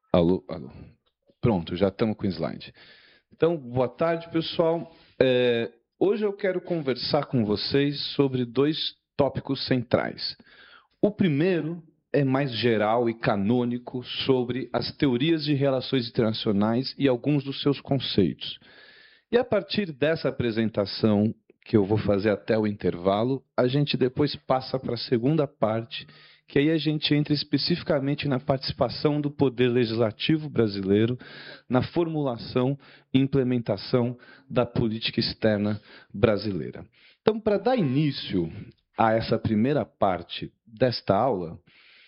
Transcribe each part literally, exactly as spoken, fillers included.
Alô, alô. Pronto, já estamos com o slide. Então, boa tarde, pessoal. É, hoje eu quero conversar com vocês sobre dois tópicos centrais. O primeiro é mais geral e canônico sobre as teorias de relações internacionais e alguns dos seus conceitos. E a partir dessa apresentação, que eu vou fazer até o intervalo, a gente depois passa para a segunda parte, que aí a gente entra especificamente na participação do Poder Legislativo brasileiro na formulação e implementação da política externa brasileira. Então, para dar início a essa primeira parte desta aula,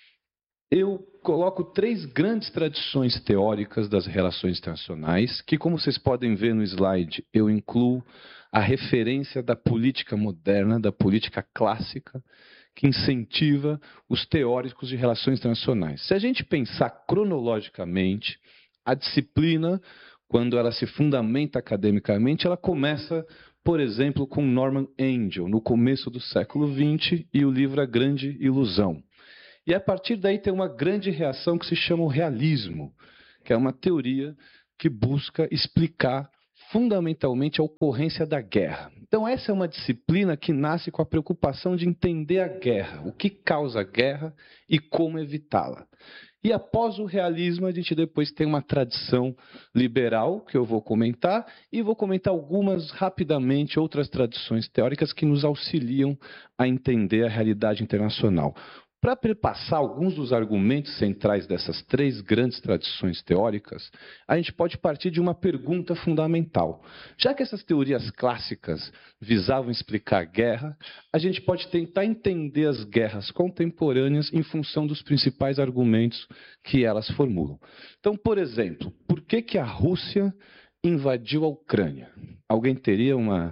eu coloco três grandes tradições teóricas das relações internacionais, que, como vocês podem ver no slide, eu incluo a referência da política moderna, da política clássica, que incentiva os teóricos de relações internacionais. Se a gente pensar cronologicamente, a disciplina, quando ela se fundamenta academicamente, ela começa, por exemplo, com Norman Angell, no começo do século vinte, e o livro A Grande Ilusão. E a partir daí tem uma grande reação que se chama o realismo, que é uma teoria que busca explicar fundamentalmente a ocorrência da guerra. Então essa é uma disciplina que nasce com a preocupação de entender a guerra, o que causa a guerra e como evitá-la. E após o realismo, a gente depois tem uma tradição liberal, que eu vou comentar, e vou comentar algumas, rapidamente, outras tradições teóricas que nos auxiliam a entender a realidade internacional. Para perpassar alguns dos argumentos centrais dessas três grandes tradições teóricas, a gente pode partir de uma pergunta fundamental. Já que essas teorias clássicas visavam explicar a guerra, a gente pode tentar entender as guerras contemporâneas em função dos principais argumentos que elas formulam. Então, por exemplo, por que que a Rússia invadiu a Ucrânia? Alguém teria uma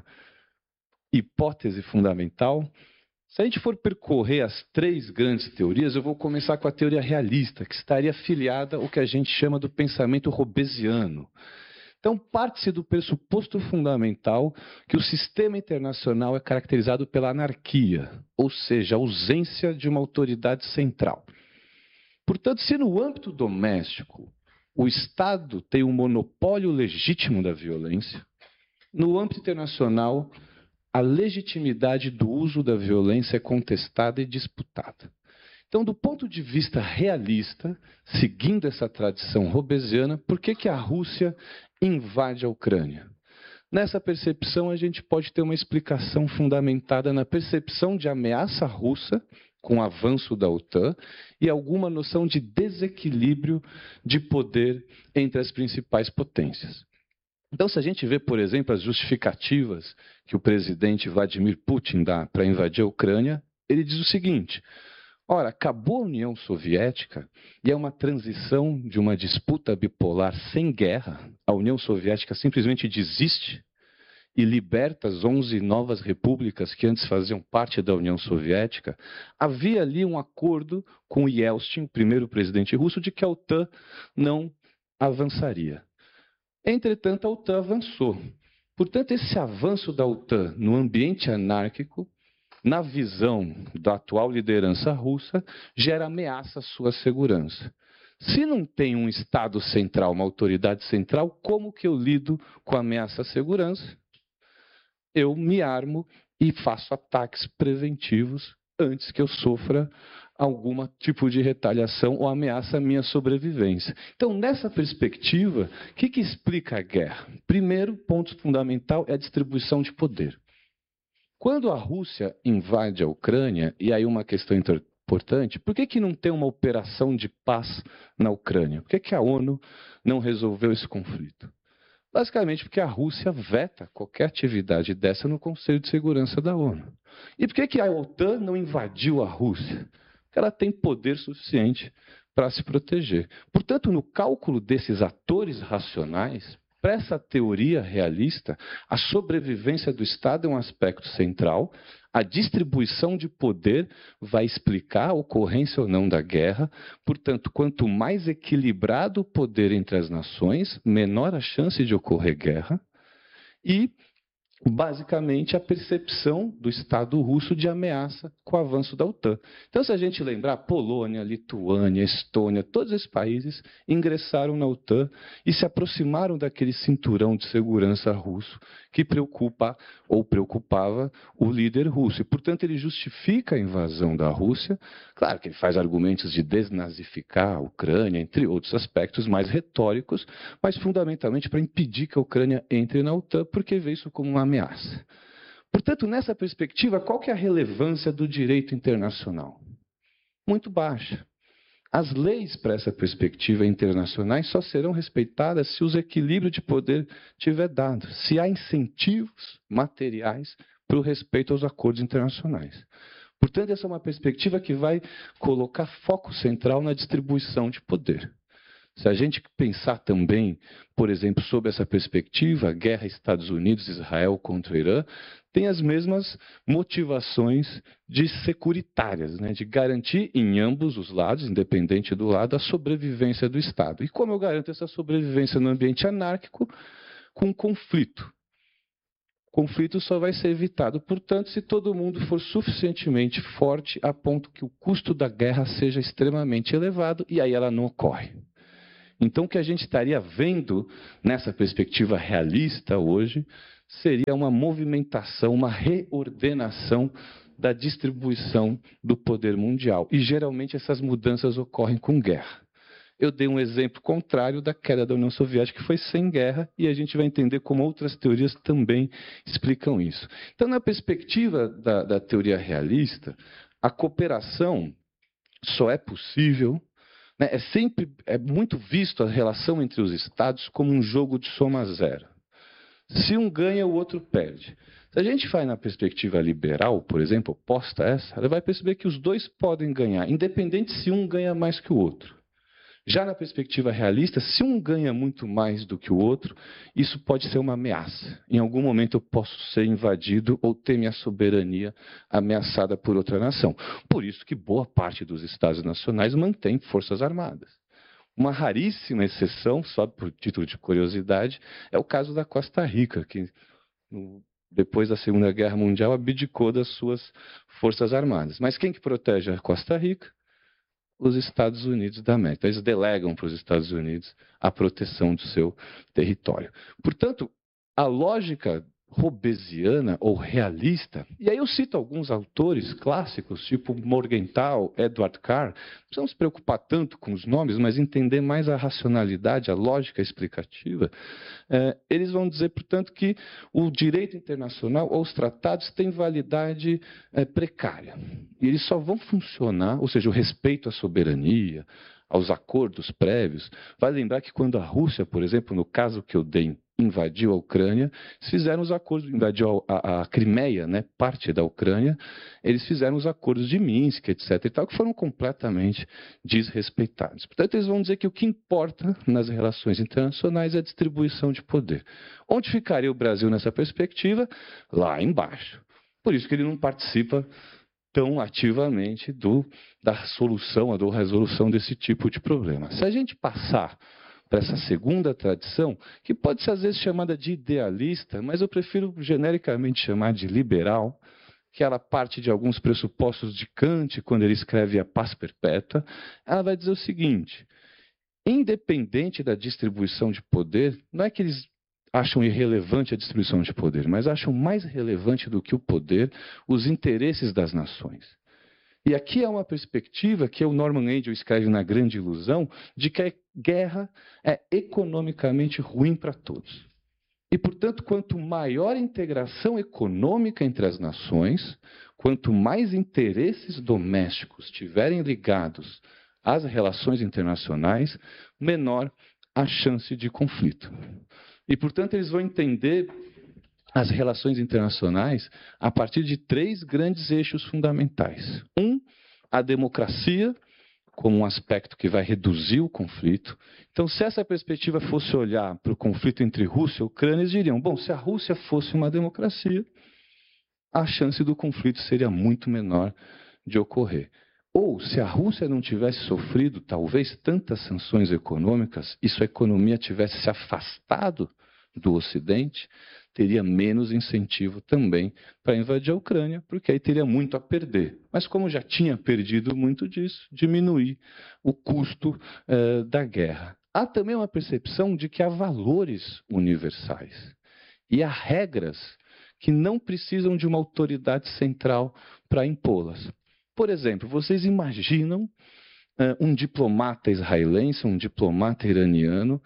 hipótese fundamental? Se a gente for percorrer as três grandes teorias, eu vou começar com a teoria realista, que estaria afiliada ao que a gente chama do pensamento hobbesiano. Então, parte-se do pressuposto fundamental que o sistema internacional é caracterizado pela anarquia, ou seja, a ausência de uma autoridade central. Portanto, se no âmbito doméstico o Estado tem um monopólio legítimo da violência, no âmbito internacional a legitimidade do uso da violência é contestada e disputada. Então, do ponto de vista realista, seguindo essa tradição hobbesiana, por que que a Rússia invade a Ucrânia? Nessa percepção, a gente pode ter uma explicação fundamentada na percepção de ameaça russa, com o avanço da OTAN, e alguma noção de desequilíbrio de poder entre as principais potências. Então, se a gente vê, por exemplo, as justificativas que o presidente Vladimir Putin dá para invadir a Ucrânia, ele diz o seguinte: ora, acabou a União Soviética e é uma transição de uma disputa bipolar sem guerra. A União Soviética simplesmente desiste e liberta as onze novas repúblicas que antes faziam parte da União Soviética. Havia ali um acordo com o Yeltsin, o primeiro presidente russo, de que a OTAN não avançaria. Entretanto, a OTAN avançou. Portanto, esse avanço da OTAN no ambiente anárquico, na visão da atual liderança russa, gera ameaça à sua segurança. Se não tem um Estado central, uma autoridade central, como que eu lido com a ameaça à segurança? Eu me armo e faço ataques preventivos antes que eu sofra algum tipo de retaliação ou ameaça à minha sobrevivência. Então, nessa perspectiva, o que que explica a guerra? Primeiro ponto fundamental é a distribuição de poder. Quando a Rússia invade a Ucrânia, e aí uma questão importante, por que que não tem uma operação de paz na Ucrânia? Por que que a ONU não resolveu esse conflito? Basicamente porque a Rússia veta qualquer atividade dessa no Conselho de Segurança da ONU. E por que que a OTAN não invadiu a Rússia? Porque ela tem poder suficiente para se proteger. Portanto, no cálculo desses atores racionais, para essa teoria realista, a sobrevivência do Estado é um aspecto central, a distribuição de poder vai explicar a ocorrência ou não da guerra. Portanto, quanto mais equilibrado o poder entre as nações, menor a chance de ocorrer guerra. E basicamente a percepção do Estado russo de ameaça com o avanço da OTAN. Então, se a gente lembrar, Polônia, Lituânia, Estônia, todos esses países ingressaram na OTAN e se aproximaram daquele cinturão de segurança russo que preocupa ou preocupava o líder russo. E, portanto, ele justifica a invasão da Rússia. Claro que ele faz argumentos de desnazificar a Ucrânia, entre outros aspectos mais retóricos, mas fundamentalmente para impedir que a Ucrânia entre na OTAN, porque vê isso como uma ameaça. Portanto, nessa perspectiva, qual que é a relevância do direito internacional? Muito baixa. As leis para essa perspectiva internacionais só serão respeitadas se os equilíbrios de poder tiver dado, se há incentivos materiais para o respeito aos acordos internacionais. Portanto, essa é uma perspectiva que vai colocar foco central na distribuição de poder. Se a gente pensar também, por exemplo, sobre essa perspectiva, a guerra Estados Unidos-Israel contra o Irã, tem as mesmas motivações de securitárias, né, de garantir em ambos os lados, independente do lado, a sobrevivência do Estado. E como eu garanto essa sobrevivência no ambiente anárquico? Com conflito. O conflito só vai ser evitado, portanto, se todo mundo for suficientemente forte a ponto que o custo da guerra seja extremamente elevado, e aí ela não ocorre. Então, o que a gente estaria vendo nessa perspectiva realista hoje seria uma movimentação, uma reordenação da distribuição do poder mundial. E, geralmente, essas mudanças ocorrem com guerra. Eu dei um exemplo contrário da queda da União Soviética, que foi sem guerra, e a gente vai entender como outras teorias também explicam isso. Então, na perspectiva da, da teoria realista, a cooperação só é possível... É sempre é muito visto a relação entre os Estados como um jogo de soma zero. Se um ganha, o outro perde. Se a gente vai na perspectiva liberal, por exemplo, oposta a essa, ela vai perceber que os dois podem ganhar, independente se um ganha mais que o outro. Já na perspectiva realista, se um ganha muito mais do que o outro, isso pode ser uma ameaça. Em algum momento eu posso ser invadido ou ter minha soberania ameaçada por outra nação. Por isso que boa parte dos Estados nacionais mantém forças armadas. Uma raríssima exceção, só por título de curiosidade, é o caso da Costa Rica, que depois da Segunda Guerra Mundial abdicou das suas forças armadas. Mas quem que protege a Costa Rica? Os Estados Unidos da América. Eles delegam para os Estados Unidos a proteção do seu território. Portanto, a lógica hobbesiana ou realista, e aí eu cito alguns autores clássicos, tipo Morgenthau, Edward Carr, não precisamos se preocupar tanto com os nomes, mas entender mais a racionalidade, a lógica explicativa. É, eles vão dizer, portanto, que o direito internacional ou os tratados têm validade é, precária. E eles só vão funcionar, ou seja, o respeito à soberania, aos acordos prévios. Vale lembrar que quando a Rússia, por exemplo, no caso que eu dei, invadiu a Ucrânia, eles fizeram os acordos, invadiu a, a, a Crimeia, né, parte da Ucrânia, eles fizeram os acordos de Minsk, etc, e tal, que foram completamente desrespeitados. Portanto, eles vão dizer que o que importa nas relações internacionais é a distribuição de poder. Onde ficaria o Brasil nessa perspectiva? Lá embaixo. Por isso que ele não participa tão ativamente do, da solução, da resolução desse tipo de problema. Se a gente passar para essa segunda tradição, que pode ser às vezes chamada de idealista, mas eu prefiro genericamente chamar de liberal, que ela parte de alguns pressupostos de Kant, quando ele escreve A Paz Perpétua, ela vai dizer o seguinte: independente da distribuição de poder, não é que eles acham irrelevante a distribuição de poder, mas acham mais relevante do que o poder os interesses das nações. E aqui é uma perspectiva que o Norman Angel escreve na Grande Ilusão, de que a guerra é economicamente ruim para todos. E, portanto, quanto maior a integração econômica entre as nações, quanto mais interesses domésticos estiverem ligados às relações internacionais, menor a chance de conflito. E, portanto, eles vão entender as relações internacionais a partir de três grandes eixos fundamentais. Um, a democracia, como um aspecto que vai reduzir o conflito. Então, se essa perspectiva fosse olhar para o conflito entre Rússia e Ucrânia, eles diriam, bom, se a Rússia fosse uma democracia, a chance do conflito seria muito menor de ocorrer. Ou, se a Rússia não tivesse sofrido, talvez, tantas sanções econômicas, e sua economia tivesse se afastado do Ocidente, teria menos incentivo também para invadir a Ucrânia, porque aí teria muito a perder. Mas como já tinha perdido muito disso, diminuir o custo eh, da guerra. Há também uma percepção de que há valores universais e há regras que não precisam de uma autoridade central para impô-las. Por exemplo, vocês imaginam uh, um diplomata israelense, um diplomata iraniano,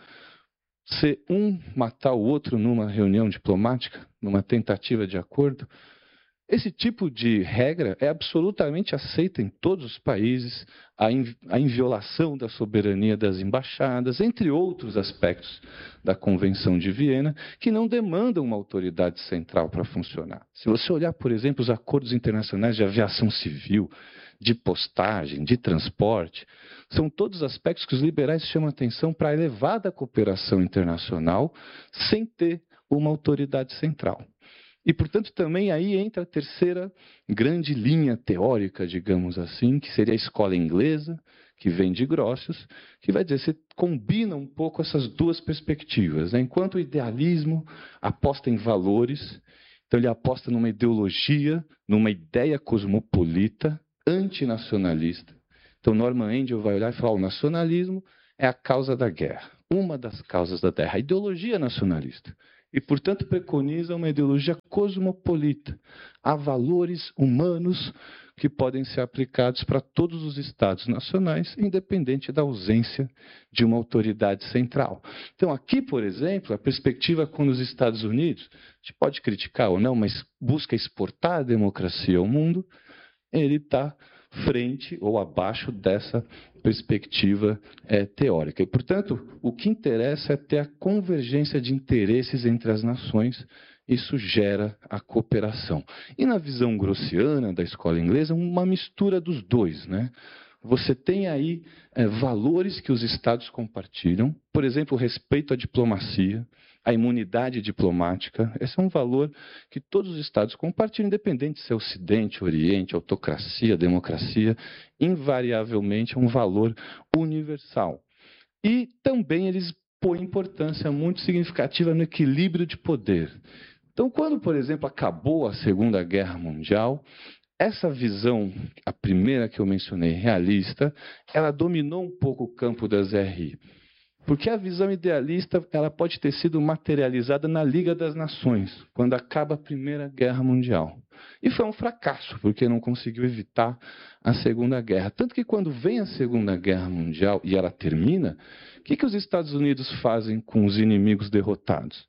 se um matar o outro numa reunião diplomática, numa tentativa de acordo? Esse tipo de regra é absolutamente aceita em todos os países, a, inv a inviolação da soberania das embaixadas, entre outros aspectos da Convenção de Viena, que não demandam uma autoridade central para funcionar. Se você olhar, por exemplo, os acordos internacionais de aviação civil, de postagem, de transporte, são todos aspectos que os liberais chamam atenção para a elevada cooperação internacional sem ter uma autoridade central. E, portanto, também aí entra a terceira grande linha teórica, digamos assim, que seria a escola inglesa, que vem de Grotius, que vai dizer, você combina um pouco essas duas perspectivas, né? Enquanto o idealismo aposta em valores, então ele aposta numa ideologia, numa ideia cosmopolita, antinacionalista. Então Norman Angell vai olhar e falar, o nacionalismo é a causa da guerra, uma das causas da guerra, a ideologia nacionalista. E, portanto, preconiza uma ideologia cosmopolita. Há valores humanos que podem ser aplicados para todos os estados nacionais, independente da ausência de uma autoridade central. Então, aqui, por exemplo, a perspectiva quando os Estados Unidos, a gente pode criticar ou não, mas busca exportar a democracia ao mundo, ele está frente ou abaixo dessa perspectiva é, teórica. E, portanto, o que interessa é ter a convergência de interesses entre as nações. Isso gera a cooperação. E na visão grossiana da escola inglesa, uma mistura dos dois, né? Você tem aí é, valores que os estados compartilham, por exemplo, o respeito à diplomacia, a imunidade diplomática. Esse é um valor que todos os estados compartilham, independente se é Ocidente, Oriente, autocracia, democracia, invariavelmente é um valor universal. E também eles põem importância muito significativa no equilíbrio de poder. Então, quando, por exemplo, acabou a Segunda Guerra Mundial, essa visão, a primeira que eu mencionei, realista, ela dominou um pouco o campo das R I. Porque a visão idealista ela pode ter sido materializada na Liga das Nações, quando acaba a Primeira Guerra Mundial. E foi um fracasso, porque não conseguiu evitar a Segunda Guerra. Tanto que quando vem a Segunda Guerra Mundial e ela termina, o que, que os Estados Unidos fazem com os inimigos derrotados?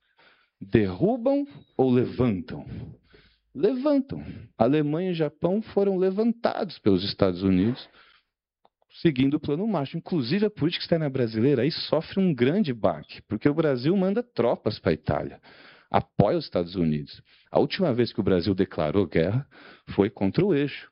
Derrubam ou levantam? Levantam. A Alemanha e o Japão foram levantados pelos Estados Unidos, seguindo o plano Marshall. Inclusive, a política externa brasileira aí sofre um grande baque, porque o Brasil manda tropas para a Itália, apoia os Estados Unidos. A última vez que o Brasil declarou guerra foi contra o eixo.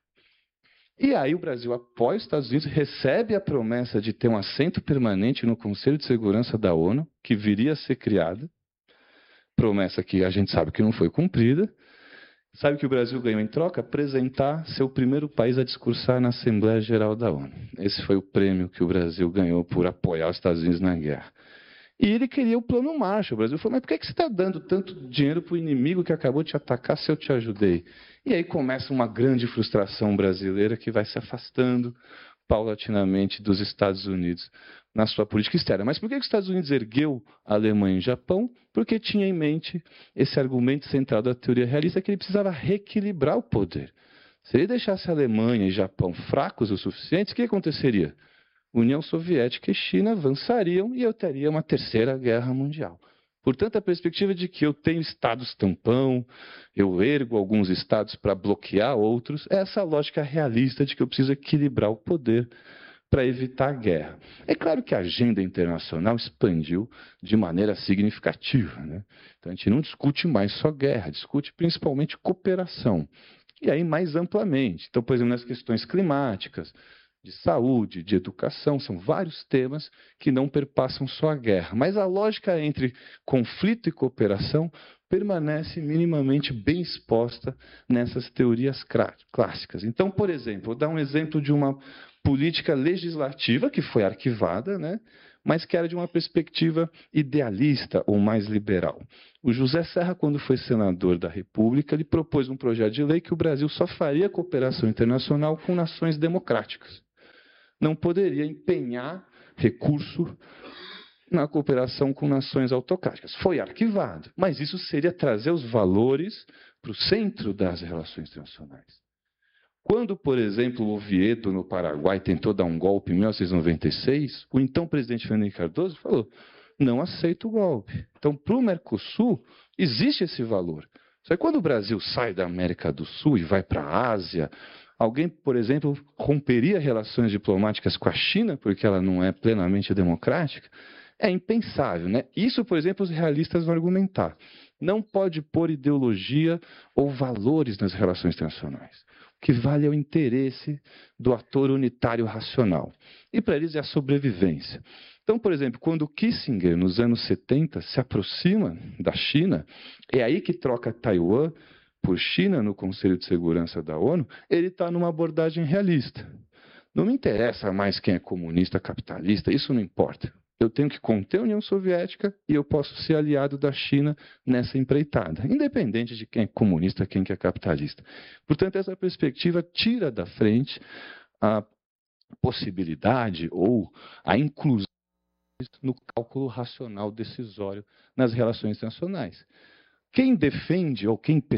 E aí o Brasil apoia os Estados Unidos, recebe a promessa de ter um assento permanente no Conselho de Segurança da ONU, que viria a ser criada, promessa que a gente sabe que não foi cumprida. Sabe o que o Brasil ganhou em troca? Apresentar ser o primeiro país a discursar na Assembleia Geral da ONU. Esse foi o prêmio que o Brasil ganhou por apoiar os Estados Unidos na guerra. E ele queria o plano Marshall. O Brasil falou, mas por que você está dando tanto dinheiro para o inimigo que acabou de te atacar se eu te ajudei? E aí começa uma grande frustração brasileira que vai se afastando paulatinamente dos Estados Unidos na sua política externa. Mas por que os Estados Unidos ergueu a Alemanha e o Japão? Porque tinha em mente esse argumento central da teoria realista que ele precisava reequilibrar o poder. Se ele deixasse a Alemanha e o Japão fracos o suficiente, o que aconteceria? União Soviética e China avançariam e eu teria uma terceira guerra mundial. Portanto, a perspectiva de que eu tenho estados tampão, eu ergo alguns estados para bloquear outros, é essa lógica realista de que eu preciso equilibrar o poder para evitar a guerra. É claro que a agenda internacional expandiu de maneira significativa, né? Então a gente não discute mais só guerra, discute principalmente cooperação. E aí mais amplamente. Então, por exemplo, nas questões climáticas, de saúde, de educação, são vários temas que não perpassam só a guerra. Mas a lógica entre conflito e cooperação permanece minimamente bem exposta nessas teorias clássicas. Então, por exemplo, vou dar um exemplo de uma política legislativa, que foi arquivada, né? Mas que era de uma perspectiva idealista ou mais liberal. O José Serra, quando foi senador da República, ele propôs um projeto de lei que o Brasil só faria cooperação internacional com nações democráticas. Não poderia empenhar recurso na cooperação com nações autocráticas. Foi arquivado, mas isso seria trazer os valores para o centro das relações internacionais. Quando, por exemplo, o Oviedo, no Paraguai, tentou dar um golpe em mil novecentos e noventa e seis, o então presidente Fernando Henrique Cardoso falou: não aceito o golpe. Então, para o Mercosul, existe esse valor. Só que quando o Brasil sai da América do Sul e vai para a Ásia, alguém, por exemplo, romperia relações diplomáticas com a China, porque ela não é plenamente democrática? É impensável, né? Isso, por exemplo, os realistas vão argumentar. Não pode pôr ideologia ou valores nas relações internacionais. O que vale é o interesse do ator unitário racional. E para eles é a sobrevivência. Então, por exemplo, quando Kissinger, nos anos setenta, se aproxima da China, é aí que troca Taiwan por China no Conselho de Segurança da ONU, ele está numa abordagem realista. Não me interessa mais quem é comunista, capitalista, isso não importa. Eu tenho que conter a União Soviética e eu posso ser aliado da China nessa empreitada, independente de quem é comunista, quem é capitalista. Portanto, essa perspectiva tira da frente a possibilidade ou a inclusão no cálculo racional decisório nas relações internacionais. Quem defende ou quem